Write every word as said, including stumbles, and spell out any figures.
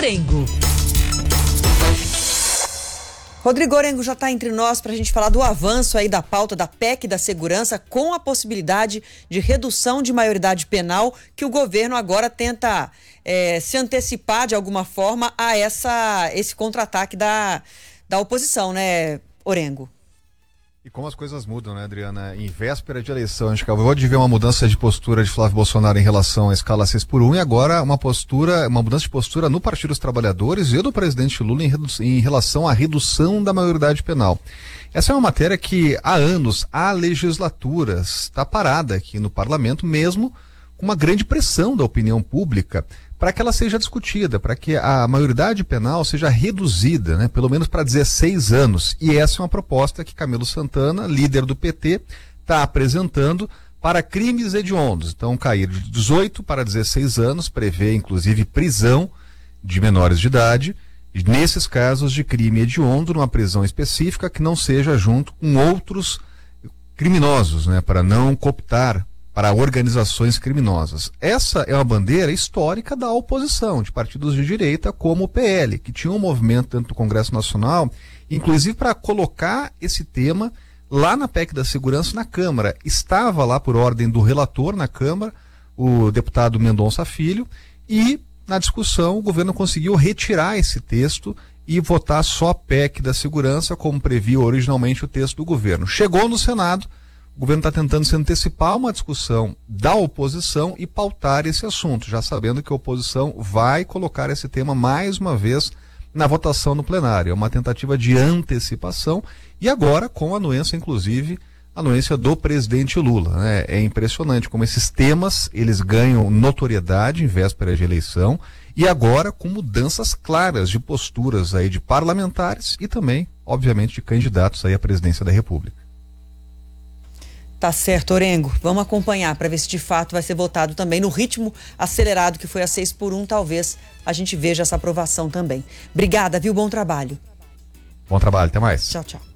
Orengo. Rodrigo Orengo já está entre nós para a gente falar do avanço aí da pauta da P E C da segurança com a possibilidade de redução de maioridade penal que o governo agora tenta é, se antecipar de alguma forma a essa, esse contra-ataque da, da oposição, né, Orengo? E como as coisas mudam, né, Adriana? Em véspera de eleição, a gente acabou de ver uma mudança de postura de Flávio Bolsonaro em relação à escala seis por um e agora uma postura, uma mudança de postura no Partido dos Trabalhadores e do presidente Lula em, redu- em relação à redução da maioridade penal. Essa é uma matéria que há anos, há legislaturas, está parada aqui no parlamento, mesmo com uma grande pressão da opinião pública para que ela seja discutida, para que a maioridade penal seja reduzida, né, pelo menos para dezesseis anos. E essa é uma proposta que Camilo Santana, líder do P T, está apresentando para crimes hediondos. Então, cair de dezoito para dezesseis anos, prevê inclusive prisão de menores de idade, e nesses casos de crime hediondo, numa prisão específica que não seja junto com outros criminosos, né, para não cooptar para organizações criminosas. Essa é uma bandeira histórica da oposição, de partidos de direita como o P L, que tinha um movimento dentro do Congresso Nacional, inclusive para colocar esse tema lá na P E C da Segurança na Câmara. Estava lá por ordem do relator na Câmara, o deputado Mendonça Filho, e na discussão o governo conseguiu retirar esse texto e votar só a P E C da Segurança, como previa originalmente o texto do governo. Chegou no Senado, o governo está tentando se antecipar uma discussão da oposição e pautar esse assunto, já sabendo que a oposição vai colocar esse tema mais uma vez na votação no plenário. É uma tentativa de antecipação e agora com a anuência, inclusive, a anuência do presidente Lula, né? É impressionante como esses temas, eles ganham notoriedade em véspera de eleição e agora com mudanças claras de posturas aí de parlamentares e também, obviamente, de candidatos aí à presidência da República. Tá certo, Orengo. Vamos acompanhar para ver se de fato vai ser votado também no ritmo acelerado que foi a seis por um. Talvez a gente veja essa aprovação também. Obrigada, viu? Bom trabalho. Bom trabalho, até mais. Tchau, tchau.